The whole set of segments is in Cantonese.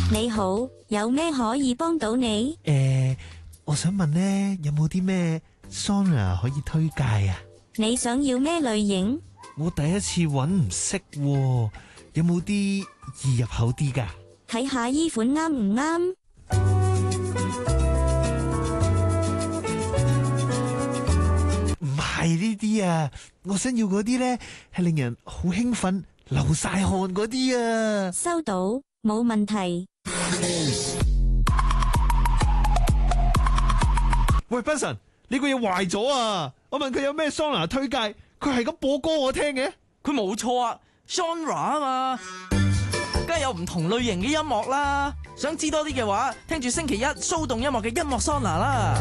你好，有咩可以幫到你？ 我想問呢，有冇啲咩 sauna 可以推介啊？ 你想要咩類型？ 我第一次搵唔識喎，有冇啲易入口啲㗎？ 睇下依款啱唔啱？ 唔係呢啲啊，我想要嗰啲呢，係令人好興奮、流晒汗嗰啲啊！ 收到，冇問題。 喂，斌神，你個嘢壞咗啊！我問佢有咩桑拿推介，佢係咁播歌我聽嘅。 佢冇錯啊 ，genre 啊嘛，梗係有唔同類型嘅音樂啦。想知多啲嘅話，聽住星期一騷動音樂嘅音樂桑拿啦。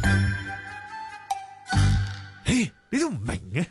嘿，你都唔明嘅。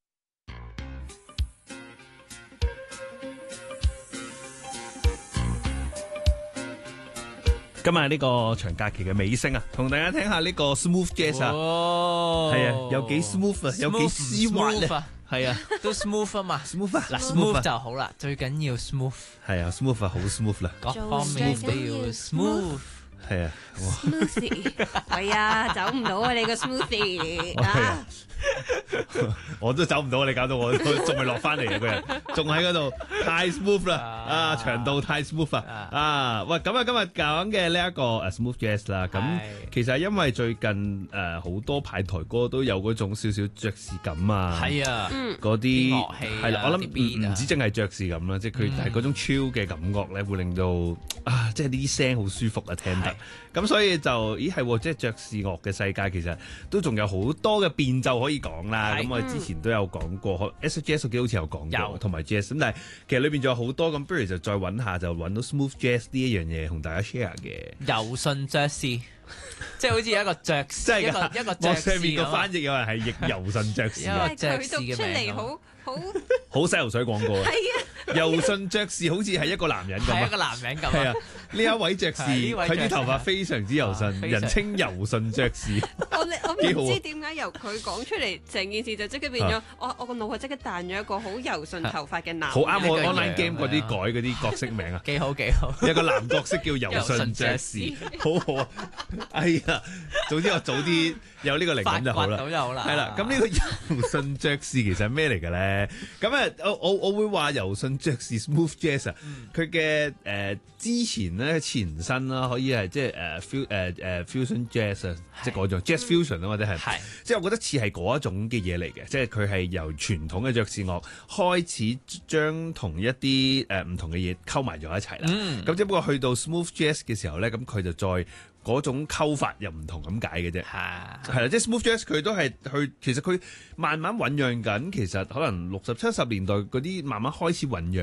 今日呢個長假期嘅尾聲啊，同大家聽下呢個 smooth jazz 啊，係啊，有幾 smooth 啊，有幾絲滑啊，係啊， 都 smooth 啊嘛 ，smooth 啊，嗱 ，smooth 就好啦，最緊要 smooth， 係啊，smooth 啊，好 smooth 啦， 各方面都要 smooth。 係啊，哇 smoothie 係啊，走唔到啊你個 smoothie 啊！ 我都走唔到，你搞到我仲未落翻嚟啊！個人仲喺嗰度，太 smooth 啦，啊長度太 smooth 啊！喂，咁啊今日講嘅呢一個smooth jazz 啦，咁其實因為最近好多派台歌都有嗰種少少爵士感啊， 係啊， 嗰啲樂器係啦，我諗唔止淨係爵士咁啦，即係佢係嗰種 chill 嘅感覺咧，會令到啊，即係呢啲聲好舒服啊，聽得。咁所以就咦係即係爵士樂嘅世界其實都仲有好多嘅變奏可以講啦。咁我哋之前都有講過，S Jazz 好似有講過，同埋 Jazz。咁但係其實裏邊仲有好多咁，不如就再揾下就揾到 Smooth Jazz 呢一樣嘢同大家 share 嘅。 柔順爵士，即係好似一個爵士， 即係一個爵士。 上面個翻譯有人係譯柔順爵士， 因為爵士佢讀出嚟嘅名好西游水廣告啊！ 係啊， 柔順爵士好似係一個男人咁係一個男人咁。 係啊，呢一位爵士佢啲頭髮非常之柔順，人稱柔順爵士。 我唔知點解由佢講出嚟，成件事就即刻變咗，我個腦係即刻彈咗一個好柔順頭髮嘅男人。 好啱我 online game 嗰啲改嗰啲角色名啊！ 幾好幾好， 有個男角色叫柔順爵士，好好啊！哎呀，總之我早啲有呢個靈感就好啦。係啦，咁呢個柔順爵士其實係咩嚟嘅咧？咁啊，我會話柔順爵士 smooth jazz 啊，佢嘅之前咧前身啦，可以係即係fusion jazz 啊，即係嗰種 jazz fusion 啊，或者係，即係我覺得似係嗰一種嘅嘢嚟嘅，即係佢係由傳統嘅爵士樂開始將同一啲唔同嘅嘢溝埋咗一齊啦。咁只不過去到 smooth jazz 嘅時候咧，咁佢就再嗰種溝法又唔同咁解嘅啫，係啦，即係 smooth jazz 佢都係其實佢慢慢醖釀緊，其實可能60、70年代嗰啲慢慢開始醖釀